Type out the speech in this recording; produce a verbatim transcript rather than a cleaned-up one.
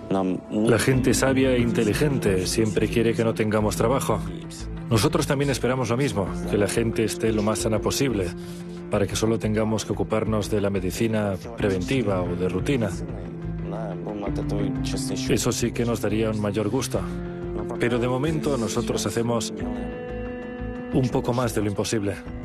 La gente sabia e inteligente siempre quiere que no tengamos trabajo. Nosotros también esperamos lo mismo, que la gente esté lo más sana posible, para que solo tengamos que ocuparnos de la medicina preventiva o de rutina. Eso sí que nos daría un mayor gusto. Pero de momento nosotros hacemos un poco más de lo imposible.